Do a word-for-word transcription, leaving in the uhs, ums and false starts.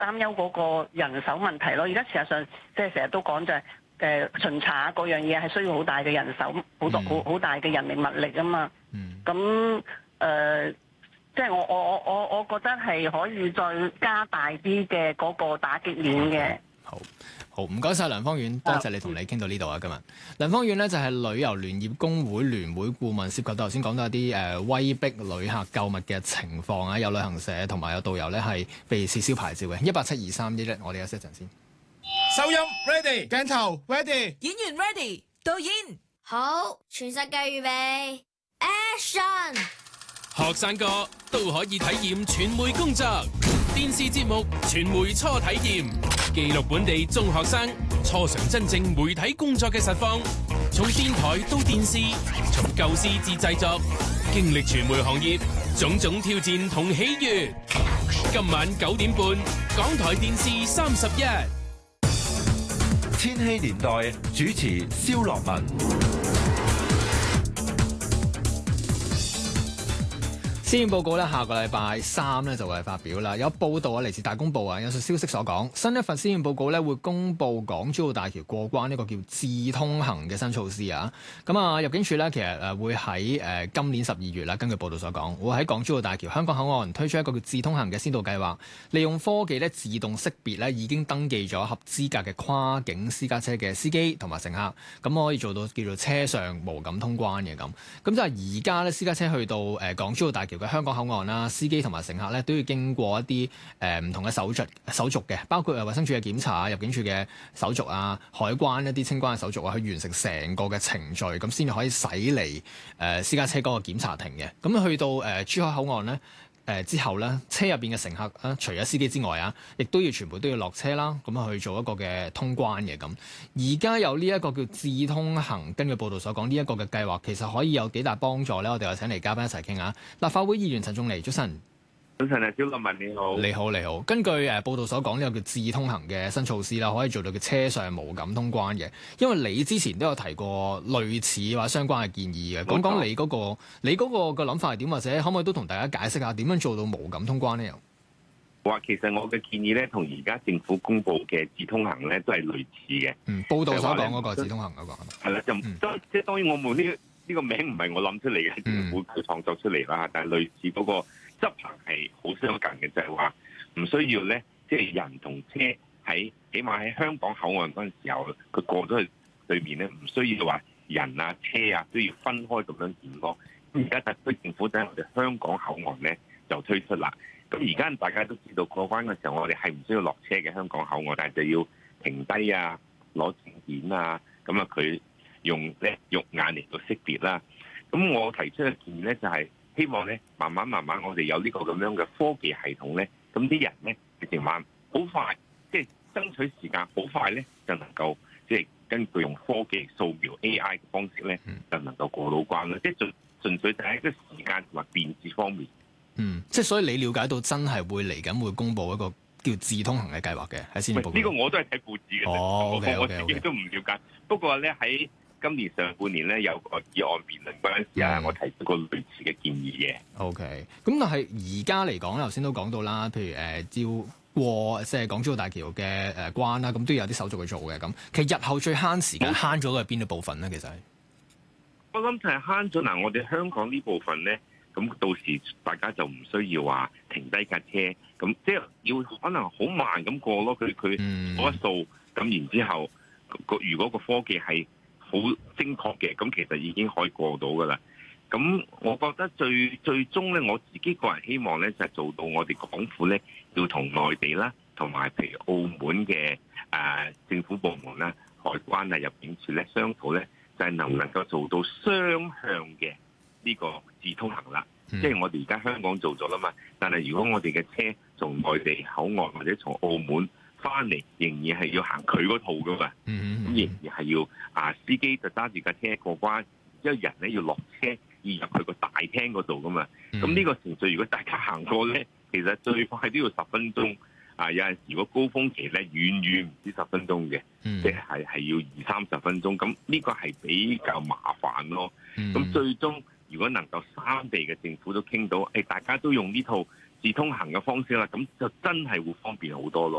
擔憂嗰個人手問題咯。而家事實上即係成日都講就係、是、誒、呃、巡查嗰樣嘢係需要好大嘅人手，好多好好大嘅人力物力啊嘛。咁誒、呃，即係我我我我我覺得係可以再加大啲嘅嗰個打擊面嘅。 好。好，唔該晒梁芳遠，多謝你同你傾到呢度啊！今日梁芳遠呢就係旅遊聯業工會聯會顧問，涉及到頭先講到一啲誒威逼旅客購物嘅情況啊，有旅行社同埋有導遊呢係被撤銷牌照嘅。一八七二三一一，我哋休息一陣先。 收音 ready， 鏡頭 ready， 演員 ready， 導演好，全世界預備 ，Action！ 學生哥都可以體驗傳媒工作，電視節目傳媒初體驗，記錄本地中學生初嘗真正媒體工作嘅實況，從電台到電視，從構思至製作，經歷傳媒行業種種挑戰同喜悅。今晚九點半，港台電視三十一， 千禧年代主持蕭樂文。 施政報告咧，下個禮拜三咧就會發表啦。有報道啊，嚟自大公報啊，引述消息所講，新一份施政報告咧會公布港珠澳大橋過關呢個叫智通行嘅新措施啊。咁啊，入境處咧其實誒會喺誒今年十二月啦，根據報道所講，會喺港珠澳大橋香港口岸推出一個叫智通行嘅先導計劃，利用科技咧自動識別咧已經登記咗合資格嘅跨境私家車嘅司機同埋乘客，咁可以做到叫做車上無感通關嘅咁。咁就係而家咧私家車去到誒港珠澳大橋嘅香港口岸啦，司機同埋乘客咧都要經過一啲誒唔同嘅手續手續嘅，包括誒衛生署嘅檢查啊、入境處嘅手續啊、海關一啲清關嘅手續啊，去完成成個嘅程序，咁先至可以駛離誒私家車嗰個檢查亭嘅。咁去到誒、呃、珠海口岸咧。誒、呃、之後咧，車入邊嘅乘客啊，除咗司機之外啊，亦都要全部都要落車啦，咁去做一個嘅通關嘅咁。而家有呢一個叫智通行，根據報道所講，呢、這、一個嘅計劃其實可以有幾大幫助咧。我哋又請嚟嘉賓一齊傾下。立法會議員陳仲尼，早晨。 早晨啊，蕭樂文你好。 你好，你好。根據誒報道所講，呢、這個叫智通行嘅新措施啦，可以做到嘅車上無感通關嘅。因為你之前都有提過類似或相關嘅建議嘅，講講你嗰、那個你嗰個嘅諗法係點，或者可唔可以都同大家解釋下點樣做到無感通關呢？又話其實我嘅建議咧，同而家政府公布嘅智通行咧都係類似嘅。 嗯，報道所講嗰個智通行嗰、那個係啦，就即係、嗯、當然我冇呢呢個名唔係我諗出嚟嘅，政府佢創作出嚟啦。但係類似嗰個執行係好相近嘅，就係話唔需要咧，即係人同車喺起碼喺香港口岸嗰陣時候，佢過咗去對面咧，唔需要話人啊車啊都要分開咁樣驗咯。咁而家特區政府喺我哋香港口岸咧就推出啦。咁而家大家都知道過關嘅時候，我哋係唔需要落車嘅香港口岸，但係就要停低啊、攞證件啊，咁啊佢用咧肉眼嚟到識別啦。咁我提出嘅建議咧就係希望咧慢慢慢慢我哋有呢個咁樣嘅科技系統咧，咁啲人咧直情慢好快，即係爭取時間好快咧就能夠即係根據用科技掃描 A I 嘅方式咧就能夠過到關啦。即係純純粹就係一個時間同埋便捷方面。 嗯，即係所以你了解到真係會嚟緊會公布一個叫智通行嘅計劃嘅喺先報告。 呢個我都係睇報紙嘅， 哦 okay, okay, okay. 我自己都唔了解。不過咧喺今年上半年咧有個議案辯論嗰陣時啊，我提出過類似嘅建議嘅。 O K，咁但係而家嚟講，頭先都講到啦，譬如誒、呃、要過即係港珠澳大橋嘅誒關啦，咁都要有啲手續去做嘅。咁其實日後最慳時間慳咗嘅係邊一部分咧？其實我諗就係慳咗嗱，我哋香港呢部分咧。咁到時大家就唔需要話停低架車，咁即係要可能好慢咁過咯。佢佢掃一掃，咁然之後，如果個科技係好精確嘅，咁其實已經可以過到噶啦。咁我覺得最最終咧，我自己個人希望咧，就係做到我哋港府咧，要同內地啦，同埋譬如澳門嘅誒、呃、政府部門啦、海關啊、入境處咧商討咧，就係、是、能唔能夠做到雙向嘅。呢個智通行啦，嗯、即係我哋而家香港做咗啦嘛，但係如果我哋嘅車從內地口岸或者從澳門翻嚟，仍然係要行佢嗰套噶嘛，咁、嗯嗯、仍然係要啊司機就揸住架車過關，因為人咧要落車要入去個大廳嗰度噶嘛，咁呢、嗯、個程序如果大家行過咧，其實最快都要十分鐘，啊有陣時如果高峰期咧遠遠唔止十分鐘嘅，嗯、即係係要二三十分鐘，咁呢個係比較麻煩咯，咁、嗯、最終。如果能夠三地嘅政府都傾到，誒大家都用呢套智通行嘅方式啦，咁就真係會方便好多咯。